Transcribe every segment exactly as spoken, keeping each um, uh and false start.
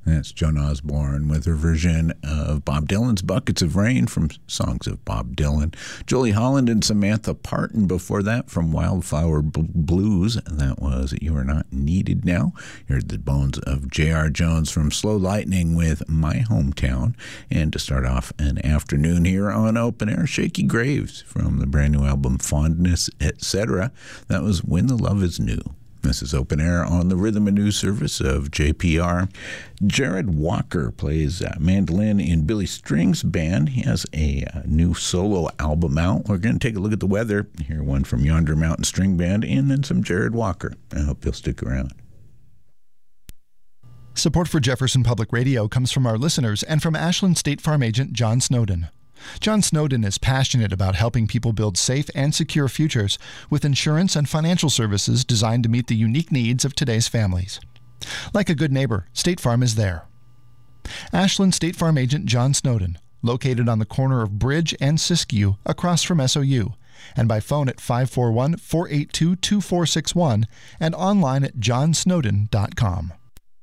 That's Joan Osborne with her version of Bob Dylan's Buckets of Rain from Songs of Bob Dylan. Julie Holland and Samantha Parton before that from Wildflower B- Blues. That was You Are Not Needed Now. You heard the bones of J R. Jones from Slow Lightning with My Hometown. And to start off an afternoon here on Open Air, Shaky Graves from the brand new album Fondness, et cetera. That was When the Love Is New. This is Open Air on the Rhythm and News Service of J P R. Jared Walker plays uh, mandolin in Billy String's band. He has a uh, new solo album out. We're going to take a look at the weather. Hear one from Yonder Mountain String Band and then some Jared Walker. I hope you'll stick around. Support for Jefferson Public Radio comes from our listeners and from Ashland State Farm agent John Snowden. John Snowden is passionate about helping people build safe and secure futures with insurance and financial services designed to meet the unique needs of today's families. Like a good neighbor, State Farm is there. Ashland State Farm agent John Snowden, located on the corner of Bridge and Siskiyou across from S O U, and by phone at five four one, four eight two, two four six one and online at john snowden dot com.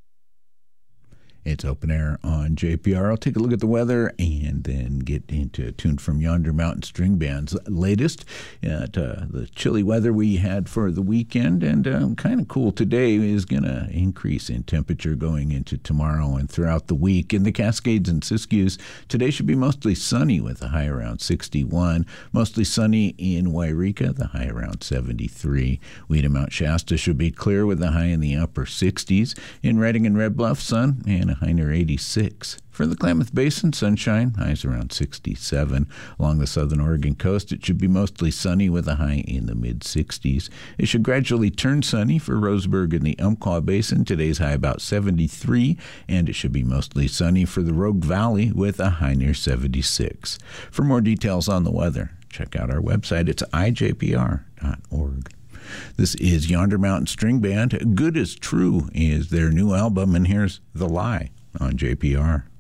It's Open Air on J P R. I'll take a look at the weather and then get into a tune from Yonder Mountain String Band's latest at uh, the chilly weather we had for the weekend. And uh, kind of cool today is going to increase in temperature going into tomorrow and throughout the week. In the Cascades and Siskiyous, today should be mostly sunny with a high around sixty-one. Mostly sunny in Wairika, the high around seventy-three. Weed and Mount Shasta should be clear with a high in the upper sixties. In Redding and Red Bluff, sun and a high near eighty-six. For the Klamath Basin, sunshine, highs around sixty-seven. Along the southern Oregon coast, it should be mostly sunny with a high in the mid-sixties. It should gradually turn sunny for Roseburg and the Umpqua Basin. Today's high about seventy-three, and it should be mostly sunny for the Rogue Valley with a high near seventy-six. For more details on the weather, check out our website. It's i j p r dot org. This is Yonder Mountain String Band. Good as True is their new album, and here's The Lie on J P R.